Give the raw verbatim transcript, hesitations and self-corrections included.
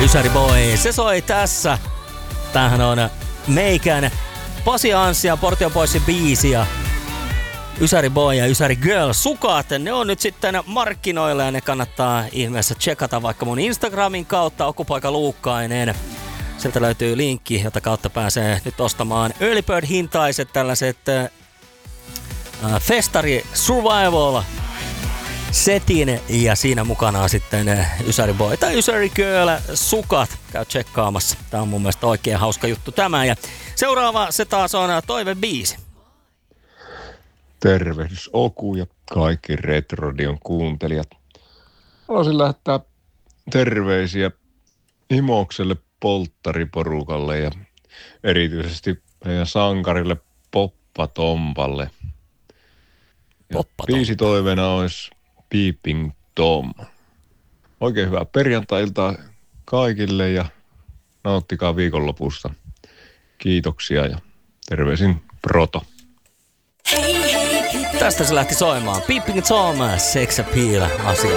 Ysäri Boy, se soi tässä. Tämähän on meikän Pasi Anssi ja Portio Boysin biisi ja Ysäri Boy ja Ysäri Girl sukat. Ne on nyt sitten markkinoilla ja ne kannattaa ihmeessä tsekata vaikka mun Instagramin kautta Okupoika Luukkainen. Sieltä löytyy linkki, jota kautta pääsee nyt ostamaan Early Bird hintaiset tällaiset äh, Festari Survival setin ja siinä mukana on sitten Ysäri Boy tai Ysäri Girl sukat. Käy tsekkaamassa. Tää on mun mielestä oikein hauska juttu tämä. Ja seuraava se taas on toivebiisi. Tervehdys Oku ja kaikki Retrodion kuuntelijat. Haluaisin lähettää terveisiä Imokselle polttariporukalle ja erityisesti meidän sankarille Poppa Tompalle. Poppa Biisi toiveena olisi Peeping Tom. Oikein hyvää perjantai-iltaa kaikille ja nauttikaa viikonlopusta. Kiitoksia ja terveisin Proto. Tästä se lähti soimaan. Peeping Tom, Sex Appeal asia.